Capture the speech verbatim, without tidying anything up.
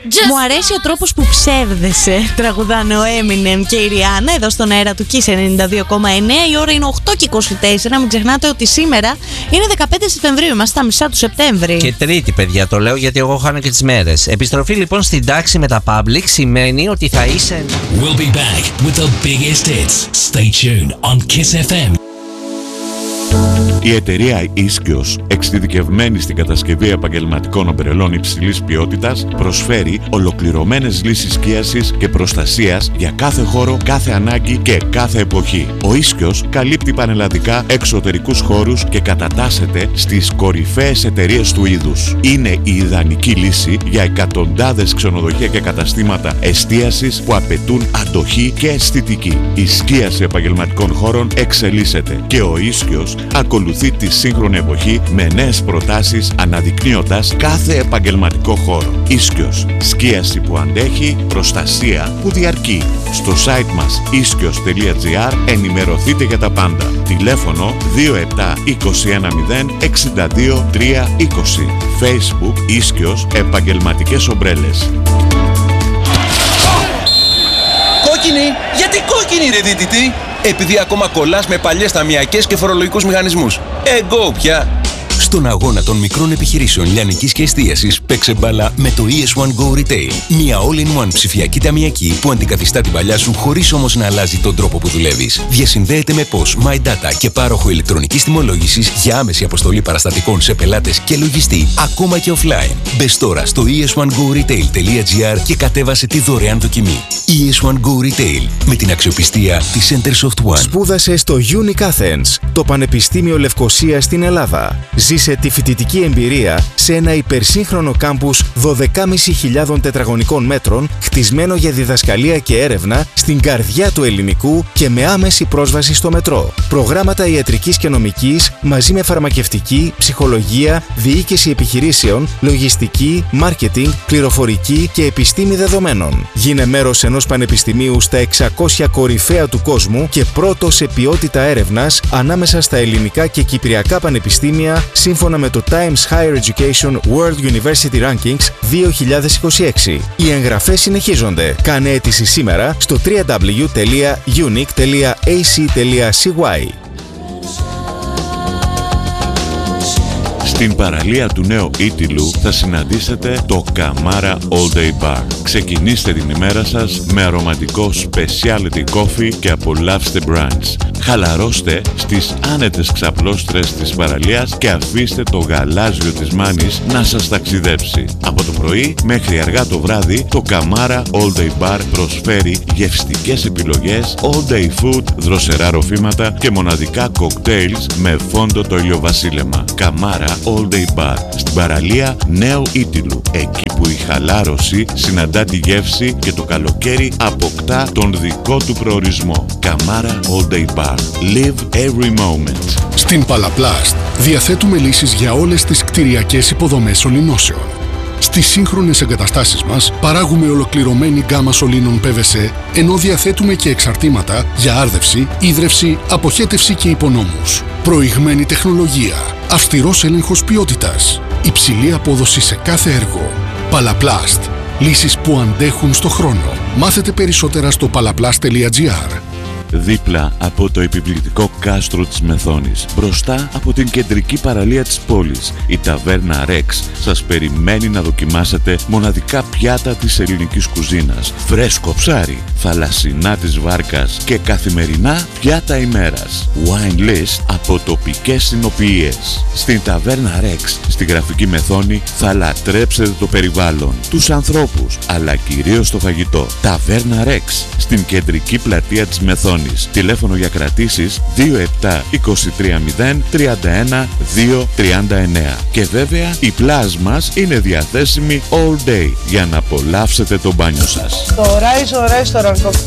Μου αρέσει ο τρόπος που ψεύδεσαι, τραγουδάνε ο Eminem και η Ριάννα εδώ στον αέρα του Kiss ενενήντα δύο κόμμα εννέα. Η ώρα είναι οκτώ και είκοσι τέσσερα. Μην ξεχνάτε ότι σήμερα είναι δεκαπέντε Σεπτεμβρίου, είμαστε στα μισά του Σεπτέμβρη. Και Τρίτη, παιδιά, το λέω γιατί εγώ χάνω και τις μέρες. Επιστροφή λοιπόν στην τάξη με τα public σημαίνει ότι θα είσαι. We'll be back with the biggest hits. Stay tuned on Kiss εφ εμ. Η εταιρεία Iskios, εξειδικευμένη στην κατασκευή επαγγελματικών ομπρελών υψηλής ποιότητας, προσφέρει ολοκληρωμένες λύσεις σκίασης και προστασίας για κάθε χώρο, κάθε ανάγκη και κάθε εποχή. Ο Iskios καλύπτει πανελλαδικά εξωτερικούς χώρους και κατατάσσεται στις κορυφαίες εταιρείες του είδους. Είναι η ιδανική λύση για εκατοντάδες ξενοδοχεία και καταστήματα εστίασης που απαιτούν αντοχή και αισθητική. Η σκίαση επαγγελματικών χώρων εξελίσσεται και ο Iskios ακολουθεί τη σύγχρονη εποχή με νέες προτάσεις αναδεικνύοντας κάθε επαγγελματικό χώρο. Iskios, σκίαση που αντέχει, προστασία που διαρκεί. Στο site μας iskios τελεία gr ενημερωθείτε για τα πάντα. Τηλέφωνο δύο επτά είκοσι ένα μηδέν εξήντα δύο τριακόσια είκοσι. Facebook Iskios επαγγελματικές ομπρέλες. Κόκκινη! Γιατί κόκκινη ρε δίτητη! Επειδή ακόμα κολλάς με παλιές ταμιακές και φορολογικούς μηχανισμούς. Εγώ πια! Στον αγώνα των μικρών επιχειρήσεων λιανικής και εστίασης παίξε μπάλα με το ι ες βαν Go Retail. Μια all-in-one ψηφιακή ταμιακή που αντικαθιστά την παλιά σου χωρίς όμως να αλλάζει τον τρόπο που δουλεύεις. Διασυνδέεται με P O S, MyData και πάροχο ηλεκτρονικής τιμολόγησης για άμεση αποστολή παραστατικών σε πελάτες και λογιστή, ακόμα και offline. Μπες τώρα στο ι ες βαν go retail τελεία gr και κατέβασε τη δωρεάν δοκιμή. ι ες βαν Go Retail με την αξιοπιστία της Centersoft One. Σπούδασε στο Unique Athens, το Πανεπιστήμιο Λευκωσίας στην Ελλάδα. Ζήσε τη φοιτητική εμπειρία σε ένα υπερσύγχρονο κάμπους δώδεκα χιλιάδες πεντακόσια τετραγωνικών μέτρων, χτισμένο για διδασκαλία και έρευνα στην καρδιά του ελληνικού και με άμεση πρόσβαση στο μετρό. Προγράμματα ιατρικής και νομικής μαζί με φαρμακευτική, ψυχολογία, διοίκηση επιχειρήσεων, λογιστική, μάρκετινγκ, πληροφορική και επιστήμη δεδομένων. Γίνε μέρος ενός πανεπιστημίου στα εξακόσια κορυφαία του κόσμου και πρώτο σε ποιότητα έρευνας ανάμεσα στα ελληνικά και κυπριακά πανεπιστήμια σύμφωνα με το Times Higher Education World University Rankings δύο χιλιάδες είκοσι έξι. Οι εγγραφές συνεχίζονται. Κάνε αίτηση σήμερα στο double-u double-u double-u τελεία unique τελεία a c τελεία c y. Στην παραλία του Νέου Ήτυλου θα συναντήσετε το Καμάρα All Day Bar. Ξεκινήστε την ημέρα σας με αρωματικό specialty coffee και απολαύστε brunch. Χαλαρώστε στις άνετες ξαπλώστρες της παραλίας και αφήστε το γαλάζιο της μάνης να σας ταξιδέψει. Από το πρωί μέχρι αργά το βράδυ το Καμάρα All Day Bar προσφέρει γευστικές επιλογές, all day food, δροσερά ροφήματα και μοναδικά κοκτέιλς με φόντο το ηλιοβασίλεμα. Καμάρα All Day Bar στην παραλία Νέου Ήτυλου, εκεί που η χαλάρωση συναντά τη γεύση και το καλοκαίρι αποκτά τον δικό του προορισμό. Καμάρα All Day Bar. Live every moment. Στην Παλαπλάστ διαθέτουμε λύσεις για όλες τις κτηριακές υποδομές σωληνώσεων. Στις σύγχρονες εγκαταστάσεις μας παράγουμε ολοκληρωμένη γκάμα σωλήνων πι βι σι, ενώ διαθέτουμε και εξαρτήματα για άρδευση, ίδρυυση, αποχέτευση και υπονόμους. Προηγμένη τεχνολογία, αυστηρός έλεγχος ποιότητας, υψηλή απόδοση σε κάθε έργο. Παλαπλάστ. Λύσεις που αντέχουν στο χρόνο. Μάθετε περισσότερα στο παλαπλάστ τελεία gr. Δίπλα από το επιβλητικό κάστρο της Μεθόνης, μπροστά από την κεντρική παραλία της πόλης, η ταβέρνα Rex σας περιμένει να δοκιμάσετε μοναδικά πιάτα της ελληνικής κουζίνας, φρέσκο ψάρι, θαλασσινά της βάρκας και καθημερινά πιάτα ημέρας. Wine list από τοπικές συνοποιίες. Στην ταβέρνα Rex, στη Γραφική Μεθόνη, θα λατρέψετε το περιβάλλον, τους ανθρώπους, αλλά κυρίως το φαγητό. Ταβέρνα Rex, στην κεντρική πλατεία της Μεθόνης. Τηλέφωνο για κρατήσεις δύο επτά είκοσι τρία μηδέν τριάντα ένα δύο τριάντα εννέα. Και βέβαια η πλάζ μας είναι διαθέσιμη all day για να απολαύσετε το μπάνιο σας. Το Horizon Restaurant Cocktail